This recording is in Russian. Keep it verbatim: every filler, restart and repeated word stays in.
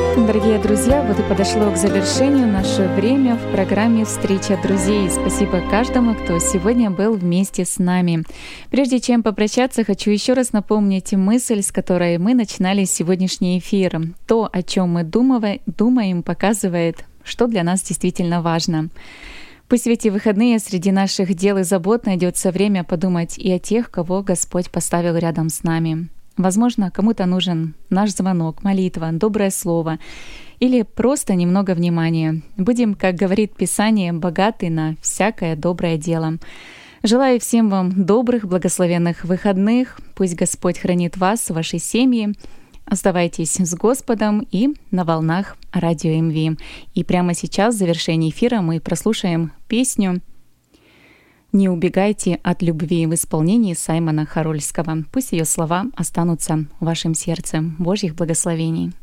Дорогие друзья, вот и подошло к завершению наше время в программе «Встреча друзей». Спасибо каждому, кто сегодня был вместе с нами. Прежде чем попрощаться, хочу еще раз напомнить мысль, с которой мы начинали сегодняшний эфир. То, о чем мы думаем, показывает, что для нас действительно важно. Пусть в эти выходные среди наших дел и забот найдется время подумать и о тех, кого Господь поставил рядом с нами. Возможно, кому-то нужен наш звонок, молитва, доброе слово или просто немного внимания. Будем, как говорит Писание, богаты на всякое доброе дело. Желаю всем вам добрых, благословенных выходных. Пусть Господь хранит вас, ваши семьи. Оставайтесь с Господом и на волнах радио эм ви. И прямо сейчас, в завершении эфира, мы прослушаем песню «Не убегайте от любви» в исполнении Саймона Хорольского. Пусть ее слова останутся в вашем сердце. Божьих благословений.